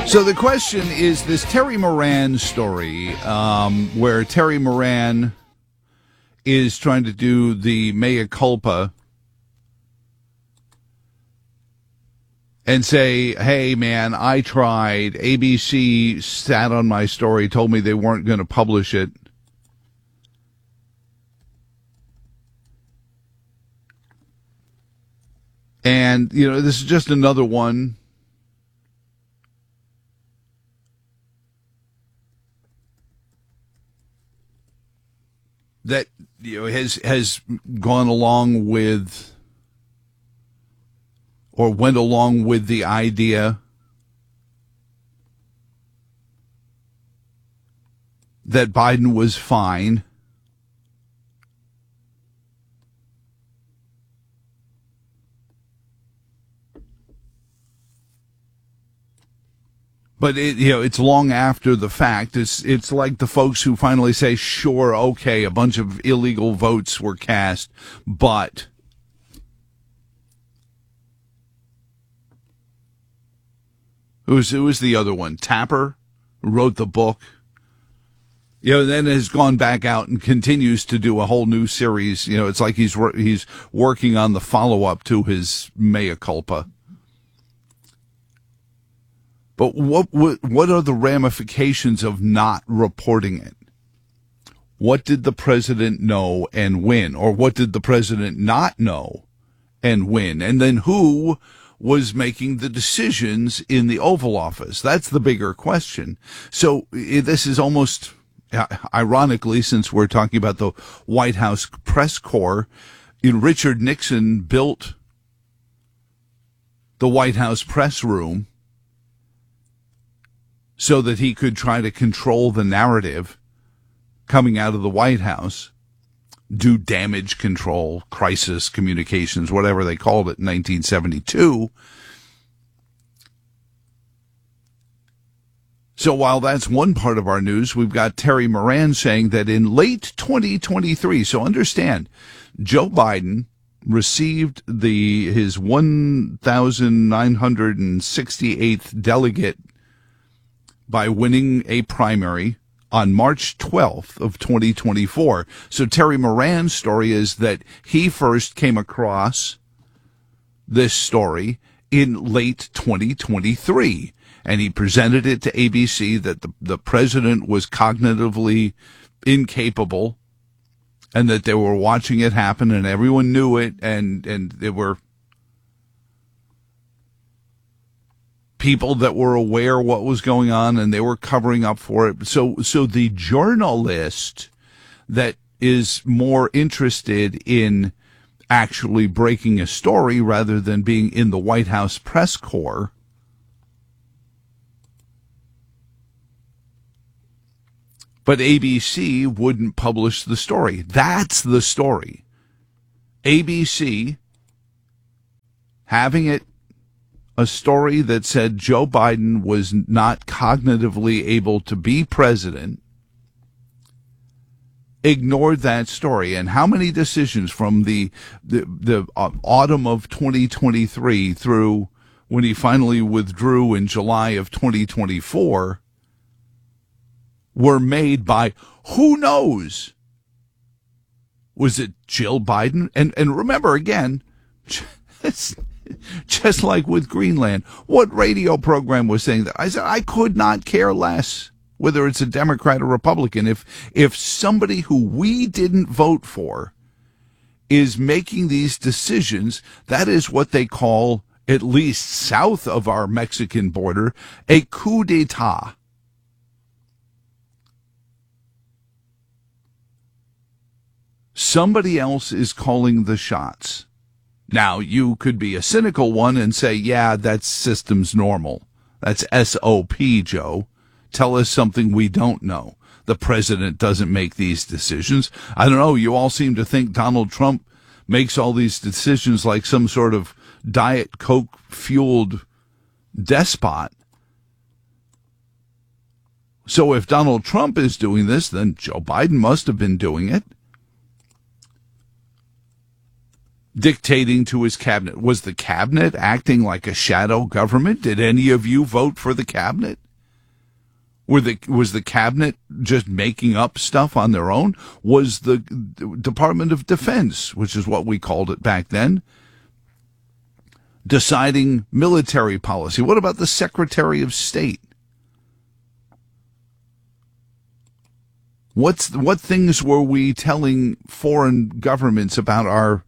So the question is this Terry Moran story, where Terry Moran is trying to do the mea culpa and say, hey, man, I tried. ABC sat on my story, told me they weren't going to publish it. And, you know, this is just another one that, you know, has gone along with or went along with the idea that Biden was fine. But it's long after the fact. It's like the folks who finally say, sure, okay, a bunch of illegal votes were cast, but who was the other one? Tapper, who wrote the book. Then has gone back out and continues to do a whole new series. It's like he's working on the follow-up to his mea culpa. But what are the ramifications of not reporting it? What did the president know and when? Or what did the president not know and when? And then who was making the decisions in the Oval Office? That's the bigger question. So this is almost, ironically, since we're talking about the White House press corps, Richard Nixon built the White House press room so that he could try to control the narrative coming out of the White House, do damage control, crisis communications, whatever they called it in 1972. So while that's one part of our news, we've got Terry Moran saying that in late 2023, so understand, Joe Biden received his 1,968th delegate by winning a primary on March 12th of 2024. So Terry Moran's story is that he first came across this story in late 2023, and he presented it to ABC that the president was cognitively incapable and that they were watching it happen and everyone knew it, and there were people that were aware what was going on and they were covering up for it. So the journalist that is more interested in actually breaking a story rather than being in the White House press corps but ABC wouldn't publish the story. That's the story. ABC having it a story that said Joe Biden was not cognitively able to be president, ignored that story. And how many decisions from the autumn of 2023 through when he finally withdrew in July of 2024 were made by who knows? Was it Jill Biden? And remember again, just like with Greenland, what radio program was saying that? I said, I could not care less whether it's a Democrat or Republican. If somebody who we didn't vote for is making these decisions, that is what they call, at least south of our Mexican border, a coup d'etat. Somebody else is calling the shots. Now, you could be a cynical one and say, yeah, that's systems normal. That's SOP, Joe. Tell us something we don't know. The president doesn't make these decisions. I don't know. You all seem to think Donald Trump makes all these decisions like some sort of Diet Coke-fueled despot. So if Donald Trump is doing this, then Joe Biden must have been doing it. dictating to his cabinet. Was the cabinet acting like a shadow government? Did any of you vote for the cabinet? Was the cabinet just making up stuff on their own? Was the Department of Defense, which is what we called it back then, deciding military policy? What about the Secretary of State? What things were we telling foreign governments about our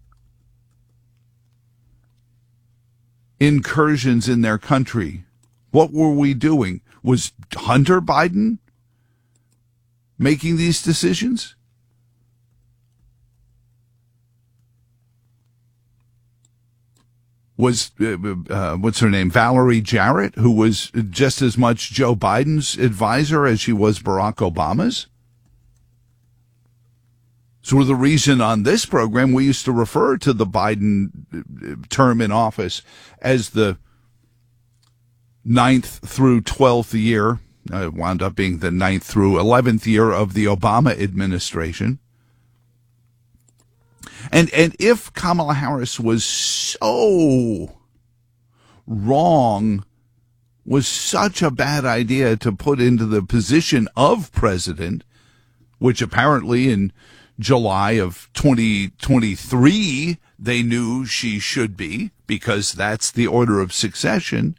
incursions in their country? What were we doing? Was Hunter Biden making these decisions? Was, what's her name, Valerie Jarrett, who was just as much Joe Biden's advisor as she was Barack Obama's? So the reason on this program we used to refer to the Biden term in office as the 9th through 12th year, wound up being the 9th through 11th year of the Obama administration. And if Kamala Harris was so wrong, was such a bad idea to put into the position of president, which apparently in July of 2023 they knew she should be, because that's the order of succession,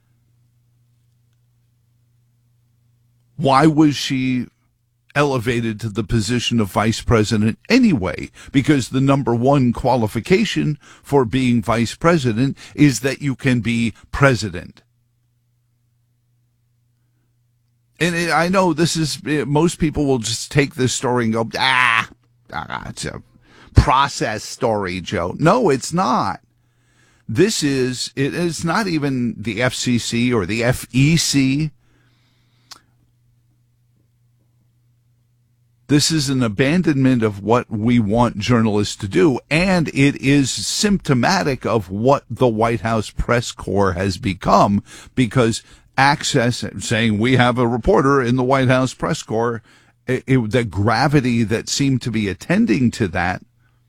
why was she elevated to the position of vice president anyway? Because the number one qualification for being vice president is that you can be president. And I know this is, most people will just take this story and go, it's a process story, Joe. No, it's not. It's not even the FCC or the FEC. This is an abandonment of what we want journalists to do, and it is symptomatic of what the White House press corps has become, because access, saying we have a reporter in the White House press corps, the gravity that seemed to be attending to that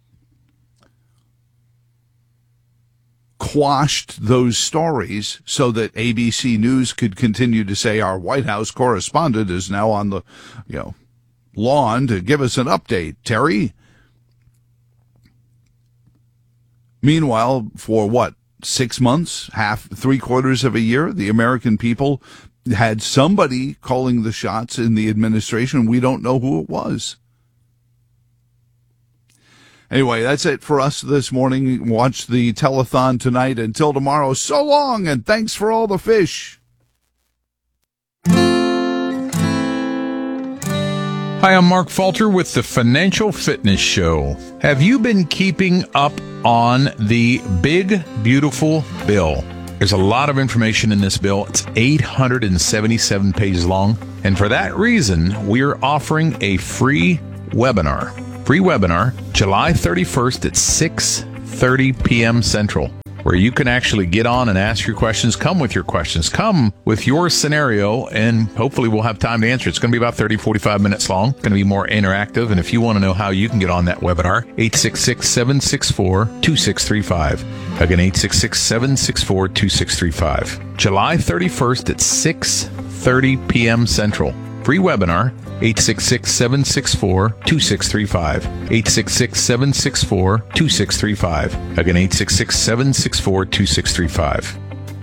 quashed those stories so that ABC News could continue to say our White House correspondent is now on the, lawn to give us an update, Terry. Meanwhile, for 6 months, three-quarters of a year, the American people had somebody calling the shots in the administration. We don't know who it was. Anyway, that's it for us this morning. Watch the telethon tonight. Until tomorrow, so long, and thanks for all the fish. Hi, I'm Mark Falter with the Financial Fitness Show. Have you been keeping up on the big, beautiful bill? There's a lot of information in this bill. It's 877 pages long. And for that reason, we're offering a free webinar. July 31st at 6:30 p.m. Central, where you can actually get on and ask your questions. Come with your questions. Come with your scenario, and hopefully we'll have time to answer. It's going to be about 30, 45 minutes long. It's going to be more interactive. And if you want to know how you can get on that webinar, 866-764-2635. Again, 866-764-2635. July 31st at 6:30 p.m. Central. Free webinar, 866-764-2635. 866-764-2635. Again, 866-764-2635.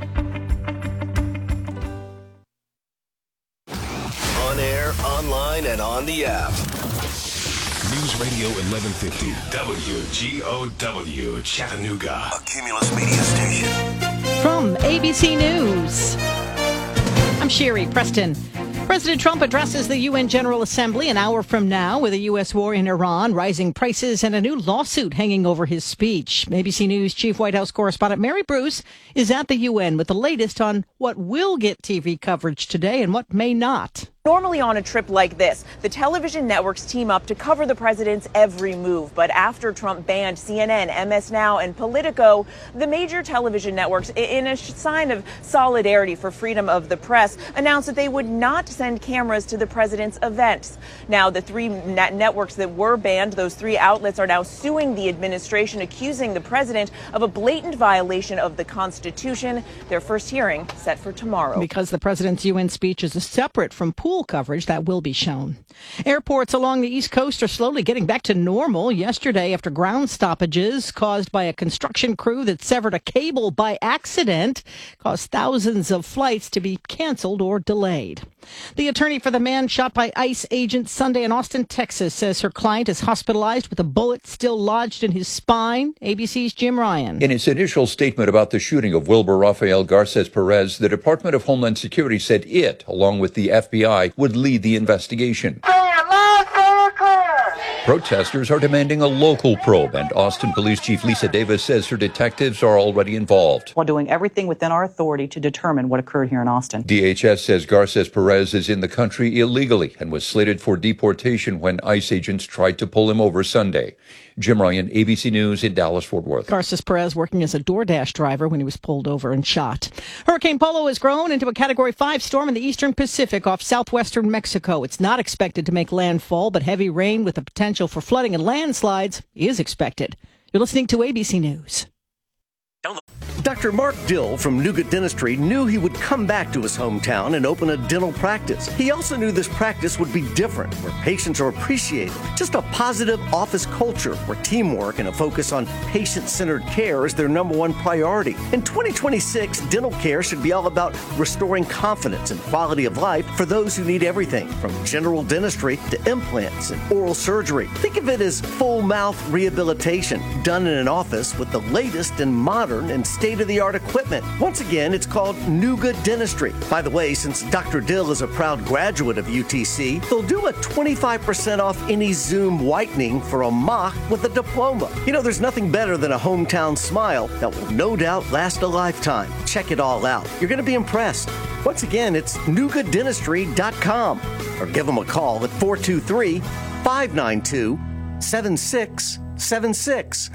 On air, online, and on the app. News Radio 1150 WGOW Chattanooga. A Cumulus media station. From ABC News, I'm Sherry Preston. President Trump addresses the UN General Assembly an hour from now with a U.S. war in Iran, rising prices, and a new lawsuit hanging over his speech. ABC News Chief White House correspondent Mary Bruce is at the UN with the latest on what will get TV coverage today and what may not. Normally on a trip like this, the television networks team up to cover the president's every move. But after Trump banned CNN, MS Now, and Politico, the major television networks, in a sign of solidarity for freedom of the press, announced that they would not send cameras to the president's events. Now, the three networks that were banned, those three outlets, are now suing the administration, accusing the president of a blatant violation of the Constitution. Their first hearing set for tomorrow. Because the president's UN speech is separate from pool coverage, that will be shown. Airports along the East Coast are slowly getting back to normal yesterday after ground stoppages caused by a construction crew that severed a cable by accident caused thousands of flights to be canceled or delayed. The attorney for the man shot by ICE agents Sunday in Austin, Texas, says her client is hospitalized with a bullet still lodged in his spine. ABC's Jim Ryan. In its initial statement about the shooting of Wilbur Rafael Garces Perez, the Department of Homeland Security said it, along with the FBI, would lead the investigation. Protesters are demanding a local probe, and Austin Police Chief Lisa Davis says her detectives are already involved. While doing everything within our authority to determine what occurred here in Austin. DHS says Garces Perez is in the country illegally and was slated for deportation when ICE agents tried to pull him over Sunday. Jim Ryan, ABC News in Dallas-Fort Worth. Garces Perez working as a DoorDash driver when he was pulled over and shot. Hurricane Polo has grown into a Category 5 storm in the eastern Pacific off southwestern Mexico. It's not expected to make landfall, but heavy rain with the potential for flooding and landslides is expected. You're listening to ABC News. Dr. Mark Dill from Nuga Dentistry knew he would come back to his hometown and open a dental practice. He also knew this practice would be different, where patients are appreciated. Just a positive office culture where teamwork and a focus on patient-centered care is their number one priority. In 2026, dental care should be all about restoring confidence and quality of life for those who need everything from general dentistry to implants and oral surgery. Think of it as full mouth rehabilitation done in an office with the latest and modern and state-of-the-art equipment. Once again, it's called Nuga Dentistry. By the way, since Dr. Dill is a proud graduate of UTC, they'll do a 25% off any Zoom whitening for a mock with a diploma. You know, there's nothing better than a hometown smile that will no doubt last a lifetime. Check it all out. You're going to be impressed. Once again, it's nugadentistry.com or give them a call at 423-592-7676.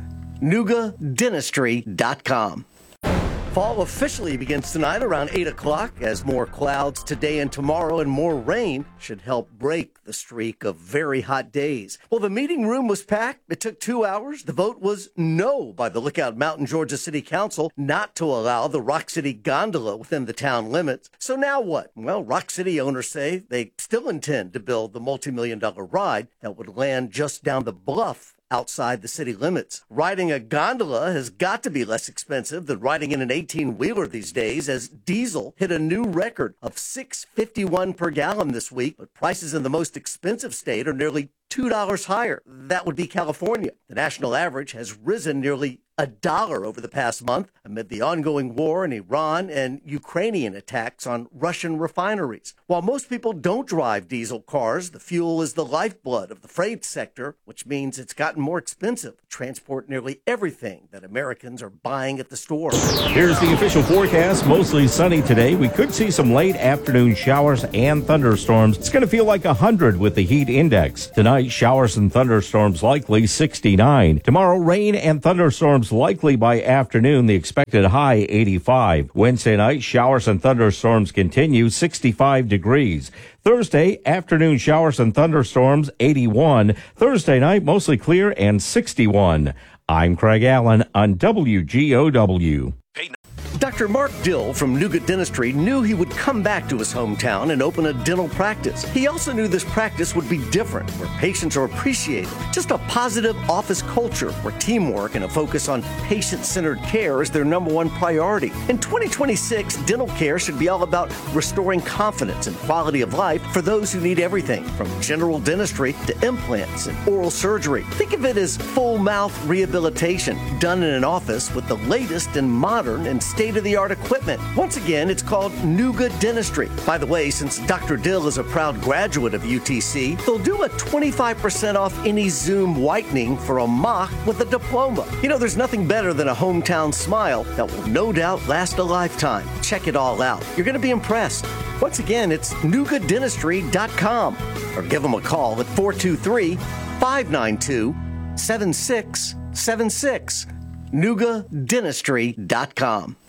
NugaDentistry.com. Fall officially begins tonight around 8 o'clock as more clouds today and tomorrow and more rain should help break the streak of very hot days. Well, the meeting room was packed. It took 2 hours. The vote was no by the Lookout Mountain, Georgia City Council not to allow the Rock City gondola within the town limits. So now what? Well, Rock City owners say they still intend to build the multi-million-dollar ride that would land just down the bluff outside the city limits. Riding a gondola has got to be less expensive than riding in an 18-wheeler these days, as diesel hit a new record of $6.51 per gallon this week, but prices in the most expensive state are nearly $2 higher. That would be California. The national average has risen nearly $1 over the past month amid the ongoing war in Iran and Ukrainian attacks on Russian refineries. While most people don't drive diesel cars, the fuel is the lifeblood of the freight sector, which means it's gotten more expensive to transport nearly everything that Americans are buying at the store. Here's the official forecast. Mostly sunny today. We could see some late afternoon showers and thunderstorms. It's going to feel like 100 with the heat index. Tonight, showers and thunderstorms likely 69. Tomorrow, rain and thunderstorms likely by afternoon, the expected high 85. Wednesday night, showers and thunderstorms continue, 65 degrees. Thursday, afternoon showers and thunderstorms, 81. Thursday night, mostly clear and 61. I'm Craig Allen on WGOW. Dr. Mark Dill from Nuga Dentistry knew he would come back to his hometown and open a dental practice. He also knew this practice would be different, where patients are appreciated. Just a positive office culture where teamwork and a focus on patient-centered care is their number one priority. In 2026, dental care should be all about restoring confidence and quality of life for those who need everything from general dentistry to implants and oral surgery. Think of it as full mouth rehabilitation done in an office with the latest and modern and state-of-the-art equipment. Once again, it's called Nuga Dentistry. By the way, since Dr. Dill is a proud graduate of UTC, they'll do a 25% off any Zoom whitening for a mock with a diploma. You know, there's nothing better than a hometown smile that will no doubt last a lifetime. Check it all out. You're going to be impressed. Once again, it's NugaDentistry.com or give them a call at 423-592-7676. NugaDentistry.com.